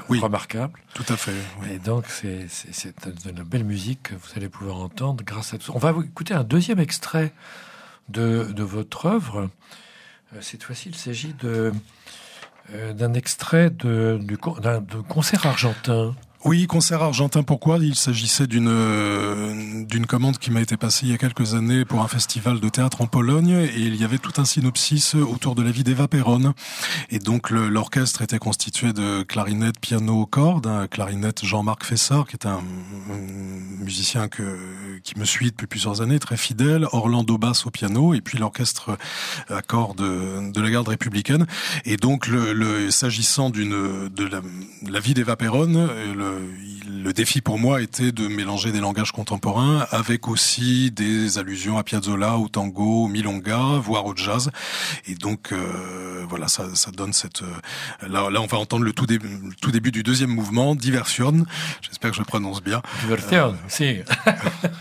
remarquable. Tout à fait. Oui. Et donc, c'est de la belle musique que vous allez pouvoir entendre grâce à tout ça. On va écouter un deuxième extrait de votre œuvre. Cette fois-ci, il s'agit d'un extrait de concert argentin. Oui, concert argentin. Pourquoi ? Il s'agissait d'une commande qui m'a été passée il y a quelques années pour un festival de théâtre en Pologne, et il y avait tout un synopsis autour de la vie d'Eva Perón. Et donc l'orchestre était constitué de clarinette, piano, cordes, clarinette Jean-Marc Fessard, qui est un musicien qui me suit depuis plusieurs années, très fidèle, Orlando Bass au piano, et puis l'orchestre à cordes de la garde républicaine. Et donc s'agissant de la vie d'Eva Perón, le défi pour moi était de mélanger des langages contemporains avec aussi des allusions à Piazzolla, au tango, au milonga, voire au jazz. Et donc voilà, ça donne cette. Là, on va entendre le tout début du deuxième mouvement, Diversion. J'espère que je le prononce bien. Diversion, si.